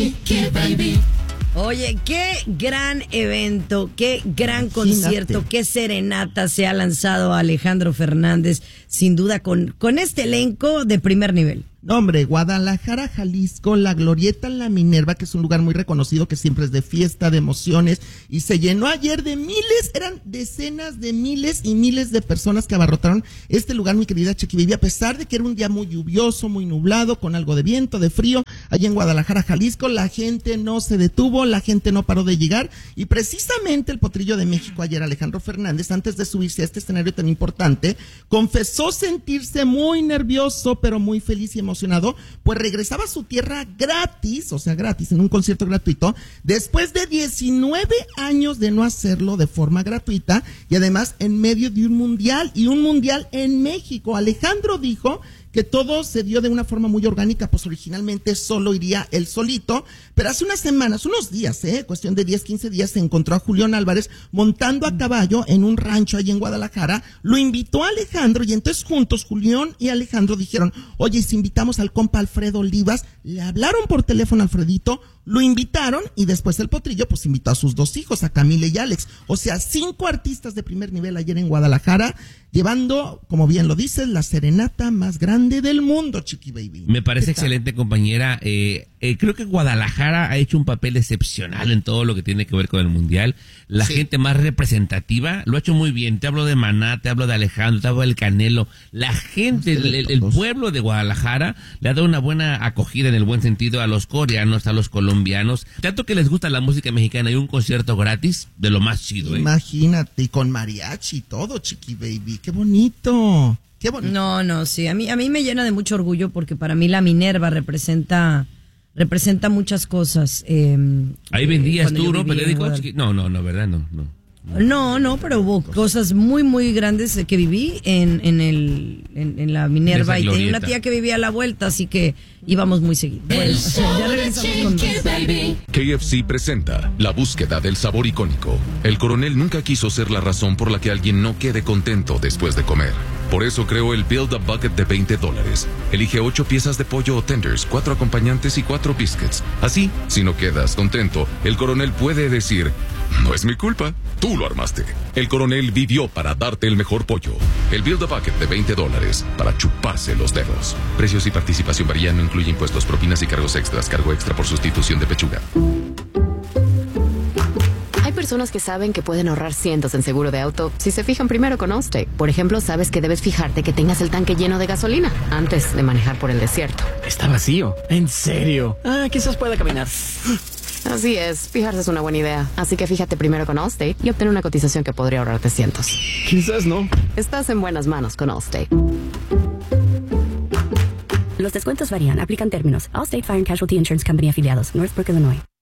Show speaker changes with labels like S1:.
S1: Chiqui Baby.
S2: Oye, qué gran evento, qué gran concierto, qué serenata se ha lanzado a Alejandro Fernández, sin duda con este elenco de primer nivel.
S3: No, hombre, Guadalajara, Jalisco, la Glorieta La Minerva, que es un lugar muy reconocido, que siempre es de fiesta, de emociones, y se llenó ayer de miles, eran decenas de miles y miles de personas que abarrotaron este lugar, mi querida Chiqui Baby, a pesar de que era un día muy lluvioso, muy nublado, con algo de viento, de frío, allá en Guadalajara, Jalisco, la gente no se detuvo, la gente no paró de llegar, y precisamente el Potrillo de México ayer, Alejandro Fernández, antes de subirse a este escenario tan importante, confesó sentirse muy nervioso, pero muy feliz y emocionado, pues regresaba a su tierra gratis, o sea, gratis, en un concierto gratuito, después de 19 años de no hacerlo de forma gratuita, y además en medio de un mundial en México. Alejandro dijo que todo se dio de una forma muy orgánica, pues originalmente solo iría él solito, pero hace unas semanas, unos días, cuestión de 10, 15 días, se encontró a Julián Álvarez montando a caballo en un rancho ahí en Guadalajara, lo invitó a Alejandro, y entonces juntos Julián y Alejandro dijeron, oye, si invitamos al compa Alfredo Olivas, le hablaron por teléfono a Alfredito, lo invitaron, y después el Potrillo pues invitó a sus dos hijos, a Camila y Alex, o sea, 5 artistas de primer nivel ayer en Guadalajara, llevando, como bien lo dices, la serenata más grande del mundo, Chiqui Baby.
S4: Me parece excelente, compañera. Creo que Guadalajara ha hecho un papel excepcional en todo lo que tiene que ver con el Mundial. La gente más representativa lo ha hecho muy bien. Te hablo de Maná, te hablo de Alejandro, te hablo del Canelo. La gente, el pueblo de Guadalajara le ha dado una buena acogida en el buen sentido a los coreanos, a los colombianos. Tanto que les gusta la música mexicana y un concierto gratis de lo más chido.
S3: Imagínate, y con mariachi y todo, Chiqui Baby. ¡Qué bonito! ¡Qué bonito!
S2: No, sí, a mí me llena de mucho orgullo porque para mí la Minerva representa muchas cosas.
S4: ¿Ahí vendías tú, no, periódico? No, ¿verdad?
S2: No, pero hubo cosas muy, muy grandes que viví en la Minerva, y tenía una tía que vivía a la vuelta, así que íbamos muy seguido. Bueno, ya regresamos con más.
S5: KFC presenta la búsqueda del sabor icónico. El coronel nunca quiso ser la razón por la que alguien no quede contento después de comer. Por eso creó el Build a Bucket de $20. Elige 8 piezas de pollo o tenders, 4 acompañantes y 4 biscuits. Así, si no quedas contento, el coronel puede decir, no es mi culpa, tú lo armaste. El coronel vivió para darte el mejor pollo. El Build a Bucket de $20 para chuparse los dedos. Precios y participación varían, no incluye impuestos, propinas y cargos extras. Cargo extra por sustitución de pechuga.
S6: Hay personas que saben que pueden ahorrar cientos en seguro de auto si se fijan primero con Allstate. Por ejemplo, sabes que debes fijarte que tengas el tanque lleno de gasolina antes de manejar por el desierto.
S7: Está vacío. ¿En serio? Quizás pueda caminar.
S6: Así es, fijarse es una buena idea. Así que fíjate primero con Allstate y obtén una cotización que podría ahorrarte cientos.
S7: Quizás no.
S6: Estás en buenas manos con Allstate.
S8: Los descuentos varían. Aplican términos. Allstate Fire and Casualty Insurance Company afiliados. Northbrook, Illinois.